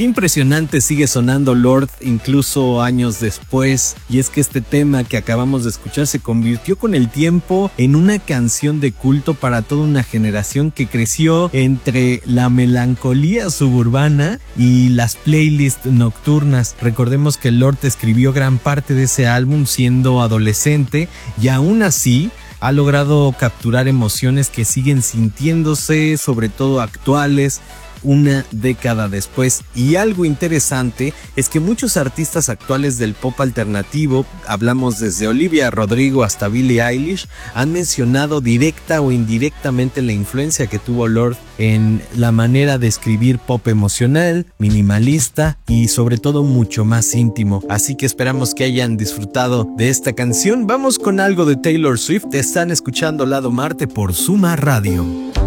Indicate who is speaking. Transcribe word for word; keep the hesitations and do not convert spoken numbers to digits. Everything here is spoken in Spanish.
Speaker 1: Qué impresionante sigue sonando Lorde incluso años después, y es que este tema que acabamos de escuchar se convirtió con el tiempo en una canción de culto para toda una generación que creció entre la melancolía suburbana y las playlists nocturnas. Recordemos que Lorde escribió gran parte de ese álbum siendo adolescente y aún así ha logrado capturar emociones que siguen sintiéndose, sobre todo actuales, una década después. Y algo interesante es que muchos artistas actuales del pop alternativo, hablamos desde Olivia Rodrigo hasta Billie Eilish, han mencionado directa o indirectamente la influencia que tuvo Lorde en la manera de escribir pop emocional, minimalista y sobre todo mucho más íntimo. Así que esperamos que hayan disfrutado de esta canción. Vamos con algo de Taylor Swift. Te están escuchando Lado Marte por Suma Radio.